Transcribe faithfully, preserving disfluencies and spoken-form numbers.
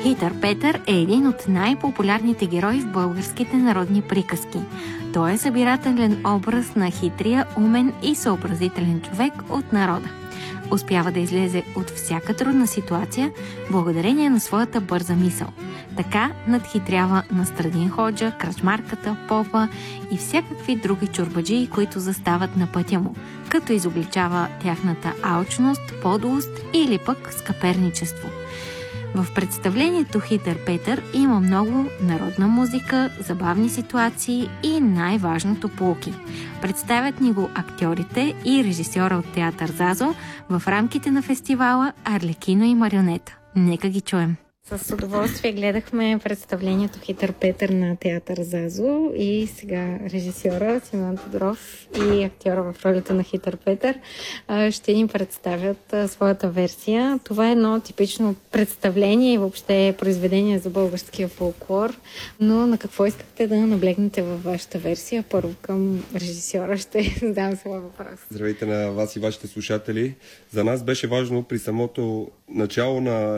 Хитър Петър е един от най-популярните герои в българските народни приказки. Той е събирателен образ на хитрия, умен и съобразителен човек от народа. Успява да излезе от всяка трудна ситуация благодарение на своята бърза мисъл. Така надхитрява Настрадин ходжа, кръчмарката, попа и всякакви други чорбаджии, които застават на пътя му, като изобличава тяхната алчност, подлост или пък скъперничество. В представлението Хитър Петър има много народна музика, забавни ситуации и най-важното поуки. Представят ни го актьорите и режисьора от театър Зазо в рамките на фестивала Арлекино и марионета. Нека ги чуем. С удоволствие гледахме представлението Хитър Петър на театър Зазо и сега режисьора Симеон Тодоров и актьора в ролята на Хитър Петър ще ни представят своята версия. Това е едно типично представление и въобще произведение за българския фолклор, но на какво искате да наблегнете във вашата версия? Първо към режисьора ще задам своя въпрос. Здравейте на вас и вашите слушатели. За нас беше важно при самото начало на